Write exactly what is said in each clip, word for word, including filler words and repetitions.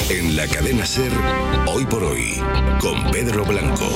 En la cadena SER, Hoy por Hoy, con Pedro Blanco.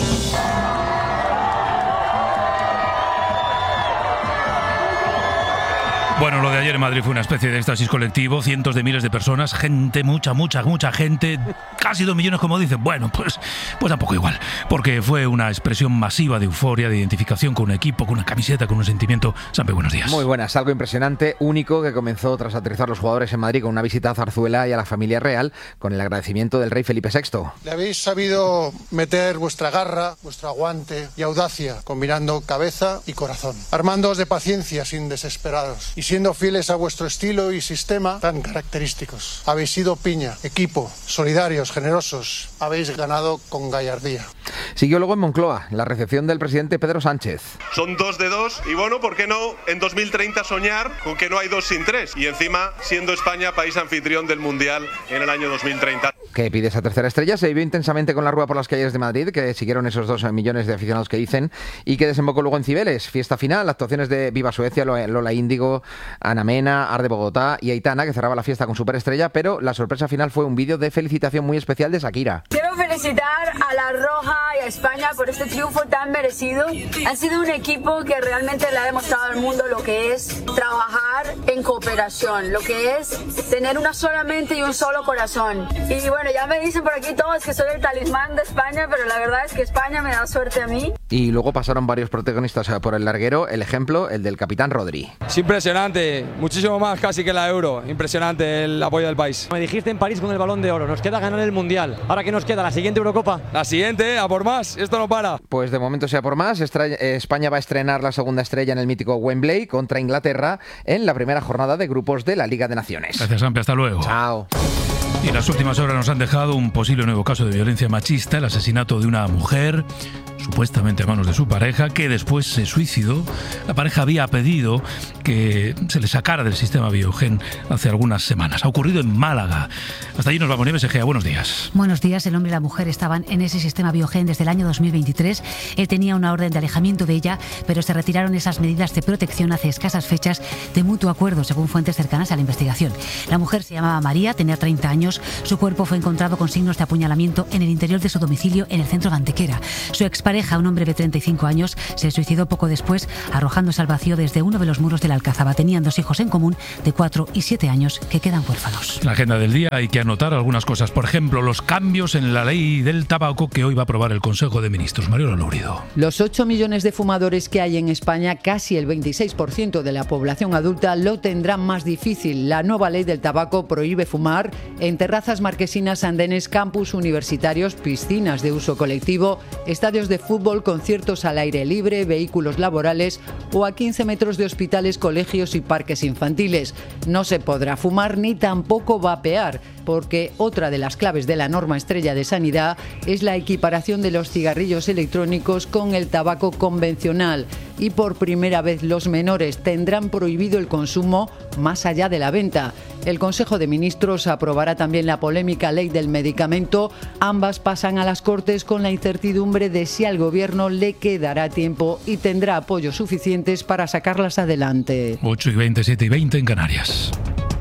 Bueno, lo de ayer en Madrid fue una especie de éxtasis colectivo, cientos de miles de personas, gente, mucha, mucha, mucha gente, casi dos millones como dicen. Bueno, pues, pues tampoco igual, porque fue una expresión masiva de euforia, de identificación con un equipo, con una camiseta, con un sentimiento. Sampe, buenos días. Muy buenas, algo impresionante, único, que comenzó tras aterrizar los jugadores en Madrid con una visita a Zarzuela y a la familia real, con el agradecimiento del rey Felipe sexto. Le habéis sabido meter vuestra garra, vuestro aguante y audacia, combinando cabeza y corazón, armándoos de paciencia sin desesperados y siendo fieles a vuestro estilo y sistema tan característicos. Habéis sido piña, equipo, solidarios, generosos. Habéis ganado con gallardía. Siguió luego en Moncloa la recepción del presidente Pedro Sánchez. Son dos de dos y bueno, ¿por qué no en dos mil treinta soñar con que no hay dos sin tres? Y encima siendo España país anfitrión del Mundial en el año dos mil treinta. Que pide esa tercera estrella se vivió intensamente con la rueda por las calles de Madrid, que siguieron esos dos millones de aficionados que dicen, y que desembocó luego en Cibeles. Fiesta final, actuaciones de Viva Suecia, Lola Índigo, Ana Mena, Arde Bogotá y Aitana, que cerraba la fiesta con Superestrella, pero la sorpresa final fue un vídeo de felicitación muy especial de Shakira. Quiero felicitar a La Roja y a España por este triunfo tan merecido. Han sido un equipo que realmente le ha demostrado al mundo lo que es trabajar en cooperación, lo que es tener una sola mente y un solo corazón. Y bueno, ya me dicen por aquí todos que soy el talismán de España, pero la verdad es que España me da suerte a mí. Y luego pasaron varios protagonistas por el larguero, el ejemplo, el del capitán Rodri. Es impresionante, muchísimo más casi que la Euro, impresionante el apoyo del país. Me dijiste en París con el Balón de Oro, nos queda ganar el Mundial. ¿Ahora qué nos queda? ¿La siguiente Eurocopa? La siguiente, a por más, esto no para. Pues de momento sea por más, España va a estrenar la segunda estrella en el mítico Wembley contra Inglaterra en la primera jornada de grupos de la Liga de Naciones. Gracias, Sampe, hasta luego. Chao. Y en las últimas horas nos han dejado un posible nuevo caso de violencia machista, el asesinato de una mujer, supuestamente a manos de su pareja, que después se suicidó. La pareja había pedido que se le sacara del sistema Biogen hace algunas semanas. Ha ocurrido en Málaga. Hasta allí nos vamos, Nieves Egea. Buenos días. Buenos días. El hombre y la mujer estaban en ese sistema Biogen desde el año dos mil veintitrés. Él tenía una orden de alejamiento de ella, pero se retiraron esas medidas de protección hace escasas fechas de mutuo acuerdo, según fuentes cercanas a la investigación. La mujer se llamaba María, tenía treinta años. Su cuerpo fue encontrado con signos de apuñalamiento en el interior de su domicilio en el centro de Antequera. Su expareja, un hombre de treinta y cinco años, se suicidó poco después, arrojándose al vacío desde uno de los muros de la Alcazaba. Tenían dos hijos en común de cuatro y siete años que quedan huérfanos. En la agenda del día hay que anotar algunas cosas. Por ejemplo, los cambios en la ley del tabaco que hoy va a aprobar el Consejo de Ministros. Mariola Lourido. Los ocho millones de fumadores que hay en España, casi el veintiséis por ciento de la población adulta, lo tendrán más difícil. La nueva ley del tabaco prohíbe fumar en terrazas marquesinas, andenes, campus universitarios, piscinas de uso colectivo, estadios de fútbol, conciertos al aire libre, vehículos laborales o a quince metros de hospitales, colegios y parques infantiles. No se podrá fumar ni tampoco vapear, porque otra de las claves de la norma estrella de sanidad es la equiparación de los cigarrillos electrónicos con el tabaco convencional. Y por primera vez los menores tendrán prohibido el consumo más allá de la venta. El Consejo de Ministros aprobará también la polémica ley del medicamento. Ambas pasan a las Cortes con la incertidumbre de si al Gobierno le quedará tiempo y tendrá apoyos suficientes para sacarlas adelante. ocho y veinte, siete y veinte en Canarias.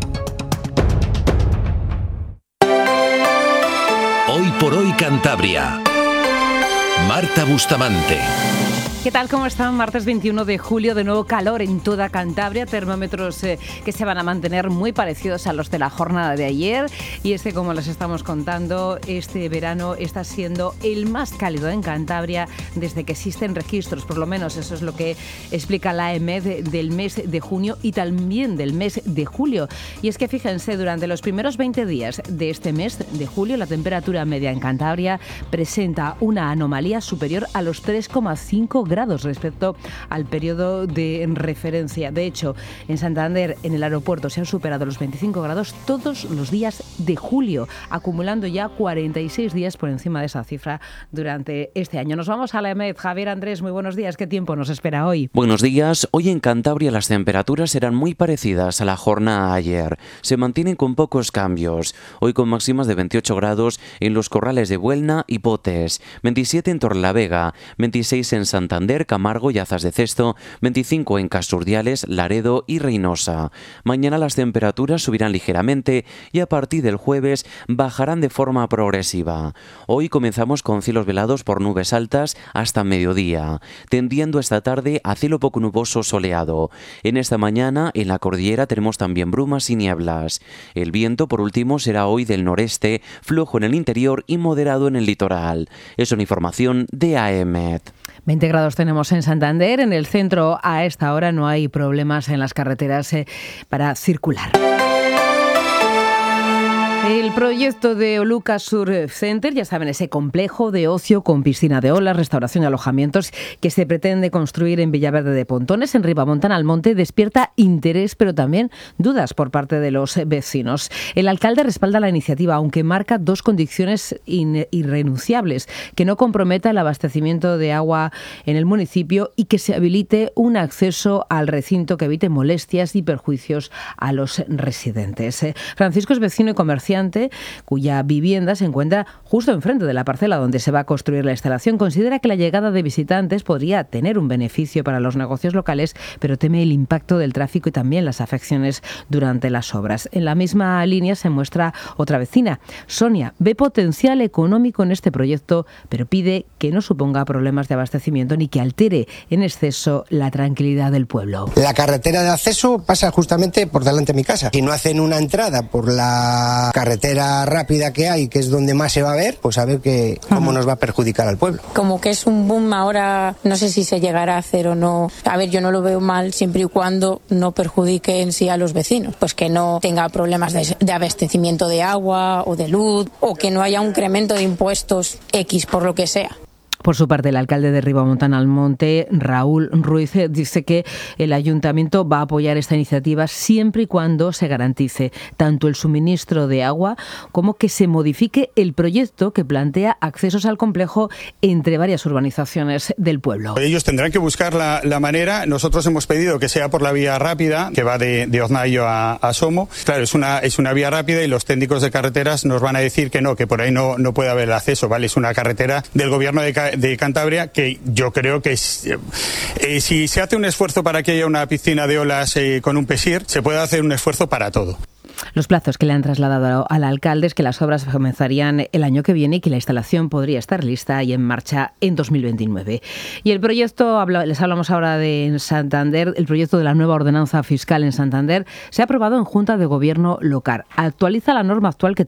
Hoy por hoy Cantabria. Marta Bustamante. ¿Qué tal? ¿Cómo están? Martes veintiuno de julio, de nuevo calor en toda Cantabria, termómetros eh, que se van a mantener muy parecidos a los de la jornada de ayer. Y es que, como les estamos contando, este verano está siendo el más cálido en Cantabria desde que existen registros, por lo menos eso es lo que explica la A E M E D del mes de junio y también del mes de julio. Y es que fíjense, durante los primeros veinte días de este mes de julio, la temperatura media en Cantabria presenta una anomalía superior a los tres coma cinco grados respecto al periodo de referencia. De hecho, en Santander, en el aeropuerto, se han superado los veinticinco grados todos los días de julio, acumulando ya cuarenta y seis días por encima de esa cifra durante este año. Nos vamos a la A E M E D. Javier Andrés, muy buenos días. ¿Qué tiempo nos espera hoy? Buenos días. Hoy en Cantabria las temperaturas serán muy parecidas a la jornada ayer. Se mantienen con pocos cambios. Hoy con máximas de veintiocho grados en los corrales de Buelna y Potes, veintisiete en Torrelavega, veintiséis en Santander, Santander, Camargo y Azas de Cesto, veinticinco en Casurdiales, Laredo y Reynosa. Mañana las temperaturas subirán ligeramente y a partir del jueves bajarán de forma progresiva. Hoy comenzamos con cielos velados por nubes altas hasta mediodía, tendiendo esta tarde a cielo poco nuboso soleado. En esta mañana en la cordillera tenemos también brumas y nieblas. El viento, por último, será hoy del noreste, flojo en el interior y moderado en el litoral. Es una información de A E M E T. veinte grados tenemos en Santander. En el centro a esta hora no hay problemas en las carreteras eh, para circular. El proyecto de Oluca Sur Center, ya saben, ese complejo de ocio con piscina de olas, restauración y alojamientos que se pretende construir en Villaverde de Pontones, en Ribamontana Almonte, despierta interés, pero también dudas por parte de los vecinos. El alcalde respalda la iniciativa, aunque marca dos condiciones irrenunciables: que no comprometa el abastecimiento de agua en el municipio y que se habilite un acceso al recinto que evite molestias y perjuicios a los residentes. Francisco es vecino y comerciante cuya vivienda se encuentra justo enfrente de la parcela donde se va a construir la instalación. Considera que la llegada de visitantes podría tener un beneficio para los negocios locales, pero teme el impacto del tráfico y también las afecciones durante las obras. En la misma línea se muestra otra vecina. Sonia ve potencial económico en este proyecto, pero pide que no suponga problemas de abastecimiento ni que altere en exceso la tranquilidad del pueblo. La carretera de acceso pasa justamente por delante de mi casa. Si no hacen una entrada por la carretera rápida que hay, que es donde más se va a ver, pues a ver que, cómo nos va a perjudicar al pueblo. Como que es un boom ahora, no sé si se llegará a hacer o no. A ver, yo no lo veo mal siempre y cuando no perjudique en sí a los vecinos, pues que no tenga problemas de, de abastecimiento de agua o de luz, o que no haya un incremento de impuestos X por lo que sea. Por su parte, el alcalde de Ribamontana Almonte, Raúl Ruiz, dice que el ayuntamiento va a apoyar esta iniciativa siempre y cuando se garantice tanto el suministro de agua como que se modifique el proyecto que plantea accesos al complejo entre varias urbanizaciones del pueblo. Ellos tendrán que buscar la, la manera. Nosotros hemos pedido que sea por la vía rápida, que va de, de Oznayo a, a Somo. Claro, es una, es una vía rápida y los técnicos de carreteras nos van a decir que no, que por ahí no, no puede haber acceso, ¿vale? Es una carretera del gobierno de de Cantabria, que yo creo que eh, si se hace un esfuerzo para que haya una piscina de olas eh, con un pesir, se puede hacer un esfuerzo para todo. Los plazos que le han trasladado al alcalde es que las obras comenzarían el año que viene y que la instalación podría estar lista y en marcha en dos mil veintinueve. Y el proyecto, les hablamos ahora de Santander, el proyecto de la nueva ordenanza fiscal en Santander se ha aprobado en Junta de Gobierno local. Actualiza la norma actual que